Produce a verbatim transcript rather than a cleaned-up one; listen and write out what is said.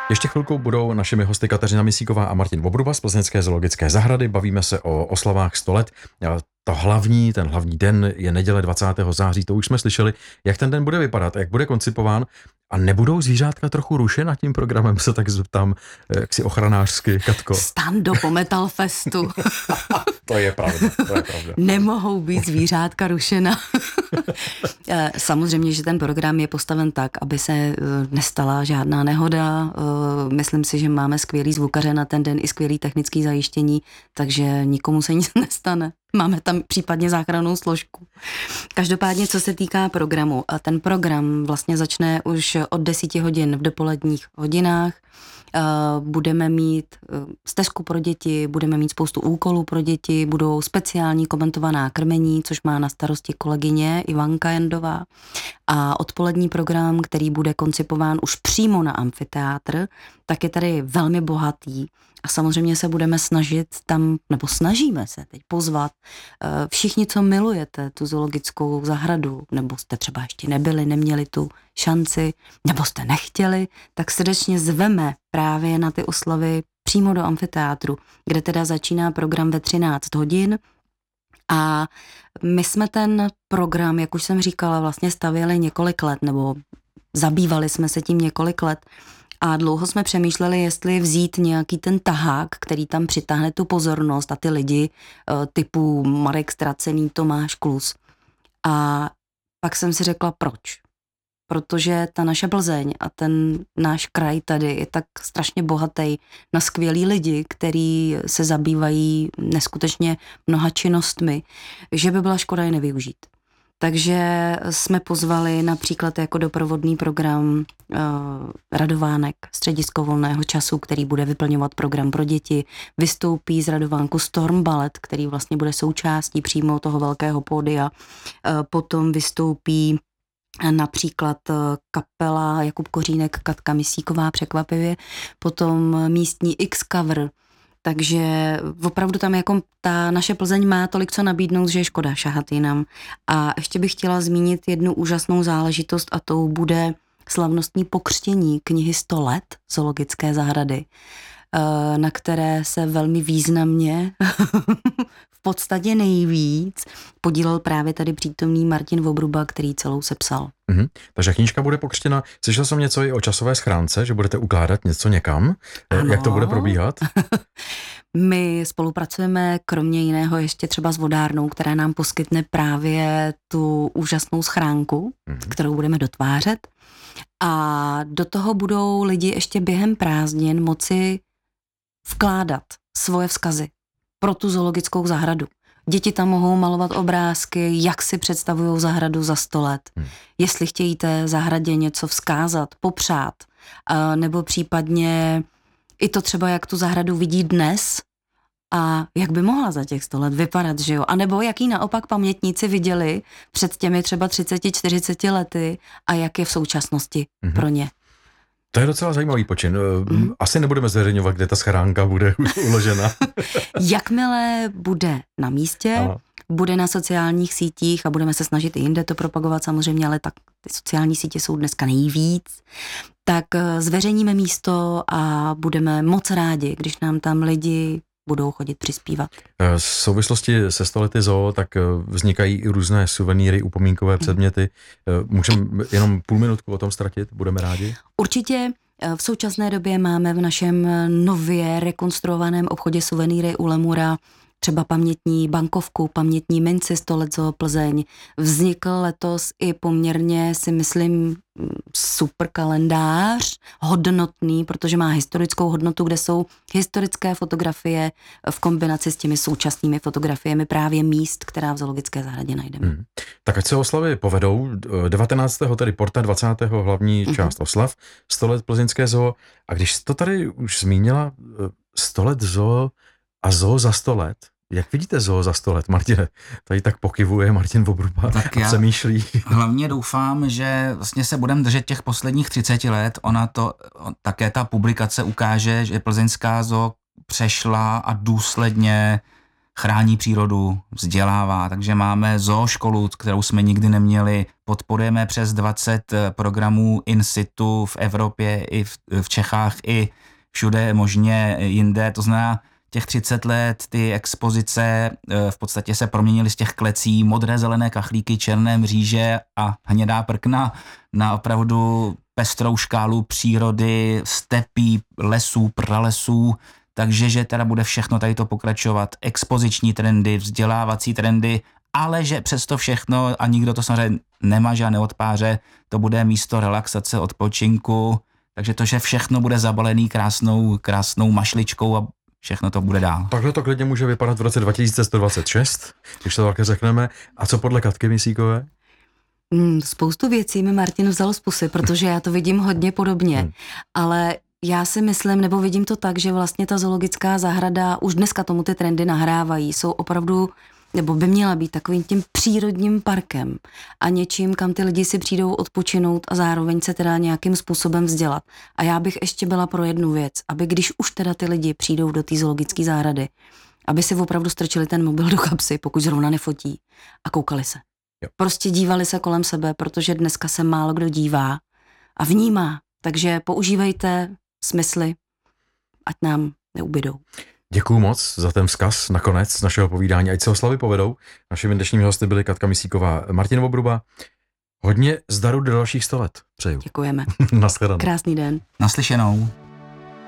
Ještě chvilkou budou našimi hosty Kateřina Misíková a Martin Vobruba z Plzeňské zoologické zahrady. Bavíme se o oslavách sto let. To hlavní, ten hlavní den je neděle dvacátého září, to už jsme slyšeli. Jak ten den bude vypadat, jak bude koncipován a nebudou zvířátka trochu rušena tím programem, se tak zeptám, jaksi ochranářsky, Katko. Stando po Metal Festu. To je pravda, to je pravda. Nemohou být zvířátka rušena. Samozřejmě, že ten program je postaven tak, aby se nestala žádná nehoda. Myslím si, že máme skvělý zvukaře na ten den i skvělý technický zajištění, takže nikomu se nic nestane. Máme tam případně záchrannou složku. Každopádně, co se týká programu, a ten program vlastně začne už od deseti hodin v dopoledních hodinách. Budeme mít stezku pro děti, budeme mít spoustu úkolů pro děti, budou speciální komentovaná krmení, což má na starosti kolegyně Ivanka Jandová. A odpolední program, který bude koncipován už přímo na amfiteátr, tak je tady velmi bohatý. A samozřejmě se budeme snažit tam, nebo snažíme se teď pozvat všichni, co milujete tu zoologickou zahradu, nebo jste třeba ještě nebyli, neměli tu šanci, nebo jste nechtěli, tak srdečně zveme právě na ty oslavy přímo do amfiteátru, kde teda začíná program ve třináct hodin. A my jsme ten program, jak už jsem říkala, vlastně stavěli několik let, nebo zabývali jsme se tím několik let. A dlouho jsme přemýšleli, jestli vzít nějaký ten tahák, který tam přitáhne tu pozornost a ty lidi typu Marek Ztracený, Tomáš Klus. A pak jsem si řekla, proč? Protože ta naše Plzeň a ten náš kraj tady je tak strašně bohatý na skvělý lidi, který se zabývají neskutečně mnoha činnostmi, že by byla škoda je nevyužít. Takže jsme pozvali například jako doprovodný program uh, Radovánek, středisko volného času, který bude vyplňovat program pro děti. Vystoupí z Radovánku Storm Ballet, který vlastně bude součástí přímo toho velkého pódia. Uh, potom vystoupí například kapela Jakub Kořínek, Katka Misíková překvapivě, potom místní X-Cover. Takže opravdu tam jako ta naše Plzeň má tolik co nabídnout, že je škoda šahat jinam. A ještě bych chtěla zmínit jednu úžasnou záležitost a tou bude slavnostní pokřtění knihy sto let zoologické zahrady, na které se velmi významně v podstatě nejvíc podílel právě tady přítomný Martin Vobruba, který celou sepsal. Mm-hmm. Takže knížka bude pokřtěna. Slyšel jsem něco i o časové schránce, že budete ukládat něco někam. Ano. Jak to bude probíhat? My spolupracujeme kromě jiného ještě třeba s vodárnou, která nám poskytne právě tu úžasnou schránku, mm-hmm. kterou budeme dotvářet. A do toho budou lidi ještě během prázdnin moci vkládat svoje vzkazy pro tu zoologickou zahradu. Děti tam mohou malovat obrázky, jak si představují zahradu za sto let. Hmm. Jestli chtějí té zahradě něco vzkázat, popřát, nebo případně i to třeba, jak tu zahradu vidí dnes a jak by mohla za těch sto let vypadat, že jo? A nebo jaký naopak pamětníci viděli před těmi třeba třicet čtyřicet lety a jak je v současnosti hmm. pro ně. To je docela zajímavý počin. Asi nebudeme zveřejňovat, kde ta schránka bude uložena. Jakmile bude na místě, ano. bude na sociálních sítích a budeme se snažit i jinde to propagovat samozřejmě, ale tak ty sociální sítě jsou dneska nejvíc, tak zveřejníme místo a budeme moc rádi, když nám tam lidi budou chodit přispívat. V souvislosti se sto lety zoo, tak vznikají i různé suvenýry, upomínkové předměty. Můžeme jenom půl minutku o tom ztratit? Budeme rádi? Určitě. V současné době máme v našem nově rekonstruovaném obchodě suvenýry u Lemura třeba pamětní bankovku, pamětní minci sto let zoo Plzeň. Vznikl letos i poměrně, si myslím, super kalendář, hodnotný, protože má historickou hodnotu, kde jsou historické fotografie v kombinaci s těmi současnými fotografiemi právě míst, která v zoologické zahradě najdeme. Hmm. Tak ať se oslavy povedou. devatenáctého tedy porta, dvacátého hlavní uh-huh. část oslav, sto let plzeňské zoo. A když to tady už zmínila, sto let zoo a zoo za sto let, jak vidíte zoo za sto let, Martine? Tady tak pokyvuje Martin Vobruba tak a přemýšlí. Hlavně doufám, že vlastně se budeme držet těch posledních třicet let. Ona to, také ta publikace ukáže, že plzeňská zoo přešla a důsledně chrání přírodu, vzdělává. Takže máme zooškolu, kterou jsme nikdy neměli, podporujeme přes dvacet programů in situ v Evropě, i v, v Čechách, i všude možně jinde. To znamená, těch třicet let ty expozice v podstatě se proměnily z těch klecí modré, zelené kachlíky, černé mříže a hnědá prkna na opravdu pestrou škálu přírody, stepí, lesů, pralesů, takže že teda bude všechno tady to pokračovat, expoziční trendy, vzdělávací trendy, ale že přesto všechno, a nikdo to samozřejmě nemaže a neodpáře, to bude místo relaxace, odpočinku, takže to, že všechno bude zabalený krásnou, krásnou mašličkou a všechno to bude dál. Takhle to klidně může vypadat v roce dva tisíce sto dvacet šest, když to také řekneme. A co podle Katky Misíkové? Hmm, spoustu věcí mi Martin vzal z pusy, protože já to vidím hodně podobně, hmm. ale já si myslím, nebo vidím to tak, že vlastně ta zoologická zahrada, už dneska tomu ty trendy nahrávají, jsou opravdu, nebo by měla být takovým tím přírodním parkem a něčím, kam ty lidi si přijdou odpočinout a zároveň se teda nějakým způsobem vzdělat. A já bych ještě byla pro jednu věc, aby když už teda ty lidi přijdou do té zoologické zahrady, aby si opravdu strčili ten mobil do kapsy, pokud zrovna nefotí, a koukali se. Jo. Prostě dívali se kolem sebe, protože dneska se málo kdo dívá a vnímá. Takže používejte smysly, ať nám neubydou. Děkuju moc za ten vzkaz nakonec našeho povídání. Ať se oslavy povedou. Našimi dnešními hosty byly Katka Misíková, Martin Vobruba. Hodně zdaru do dalších sto let. Přeju. Děkujeme. Naschledanou. Krásný den. Naslyšenou.